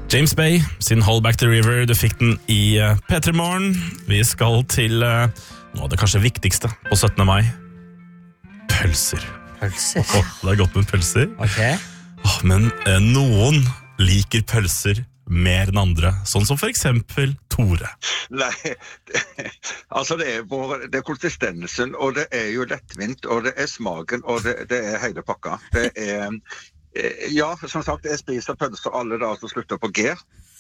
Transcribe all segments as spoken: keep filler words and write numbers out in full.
James Bay, sin Hold Back the River, du fikk den i uh, P tre Morgen. Vi skal til uh, noe av det kanskje viktigste på syttende mai. Pølser. Pølser? Oh, det er godt med pølser. Ok. Oh, men uh, noen liker pølser mer enn andre, sånn som for eksempel Tore. Nei, det, altså det er, vår, det er konsistensen, og det er jo lettvint, og det er smaken, og det, det er hele pakka. Det er... Ja, som sagt, jeg spiser pølser alle dager som slutter på G.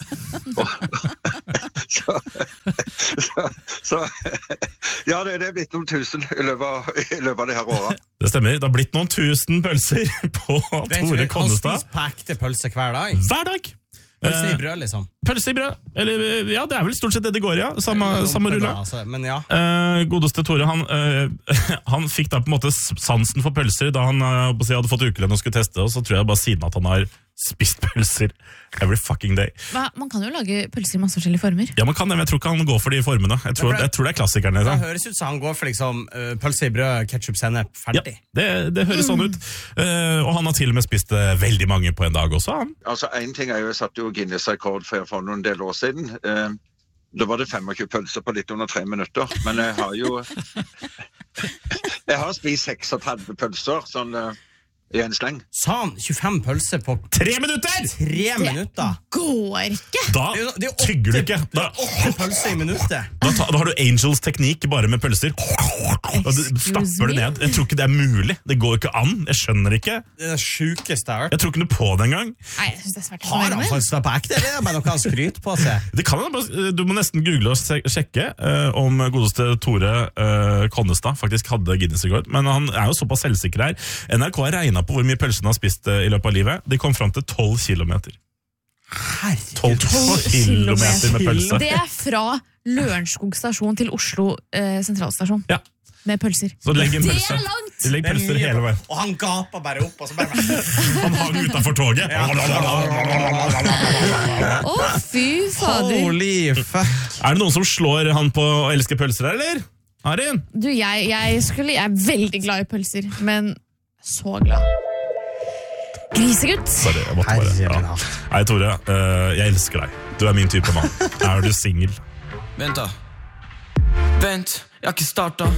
så, så, så ja, det, det er blitt noen tusen i løpet av, i løpet av det her året. Det stemmer, det har blitt noen tusen pølser på Tore Konnestad. Han spiser på ekte pølse hver dag. Hver dag! Pølse i brød, liksom. Pølse i brød. Eller, ja, det er vel stort sett det det går, ja. Samme, samme rulle. Altså, men ja. Uh, godeste Tore, han, uh, han fikk da på en måte sansen for pølser da han uh, hadde fått ukelønn og skulle teste, og så tror jeg bare siden at han har spist pølser every fucking day. Hva? Man kan jo lage pølser i masse forskjellige former. Ja, man kan det, men jeg tror ikke han går for de formene. Jeg tror, jeg tror det er klassikerne. Det høres ut som han går for liksom uh, pølse i brød, ketchup, sennep, ferdig. Ja, det, det høres mm. sånn ut. Uh, og han har til og med spist uh, veldig mange på en dag også, han. Altså, en ting er jo, jeg satt jo Guinness-rekord for, for noen del år siden. Uh, da var det femogtjue pølser på litt under tre minutter. Men jeg har jo... jeg har spist seksogtredve pølser, sånn... Uh, i en sleng. Sa han tjuefem pølser på tre minutter? Tre minutter? Det går ikke! Da det er, det er åtte, tygger du ikke. Da, åtte pølser i minuttet. Da, ta, da har du Angels teknikk bare med pølser. Da stapper du ned. Jeg tror ikke det er mulig. Det går ikke an. Jeg skjønner ikke. Det er det sjukeste jeg har hørt. Jeg tror ikke noe på det engang. Nei, jeg synes det er svært. Har han faktisk på ekte, eller er det bare noe han skryter på seg? Det kan han, du må nesten google og sjekke uh, om godeste Tore uh, Konnestad faktisk hadde Guinness-rekord. Men han er jo såpass selvsikker her. N R K har regnet på hvor mye pølsen har spist uh, i løpet av livet. De kom frem til tolv kilometer. Herregud. tolv kilometer med pølse. Det er fra Lørenskog stasjon til Oslo eh, sentralstasjon. Ja. Med pølser. Så legg en pølse. Det er langt! De legger pølser hele veien. Og han gaper bare opp, og så bare... Han hang utenfor toget. Å, oh, fy fader. Holy fuck. Er det noen som slår han på å elske pølser her, eller? Arin? Du, jeg, jeg, skulle, jeg er veldig glad i pølser, men så glad. Grisegutt. Sorry, jeg måtte bare. Ja. Nei, Tore, uh, jeg elsker deg. Du er min type mann. Er du single? Vent da. Vent, jeg har ikke startet.